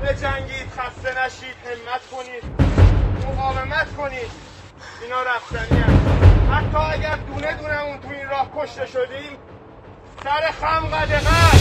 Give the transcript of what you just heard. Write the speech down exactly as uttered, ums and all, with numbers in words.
بجنگید، خسته نشید، همت کنید، مقاومت کنید. اینا رفتنی هست. حتی اگر دونه دونمون تو این راه کشته شدیم، سر خم قدغن